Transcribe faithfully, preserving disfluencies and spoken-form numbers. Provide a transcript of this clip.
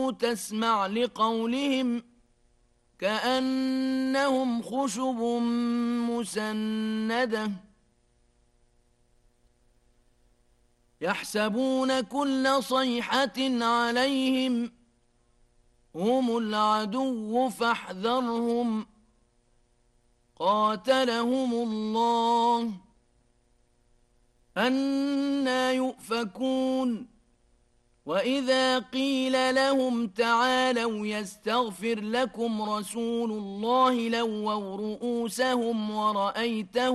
قالوا تسمع لقولهم كأنهم خشب مسندة يحسبون كل صيحة عليهم هم العدو فاحذرهم قاتلهم الله أنى يؤفكون وإذا قيل لهم تعالوا يستغفر لكم رسول الله لووا رؤوسهم ورأيتهم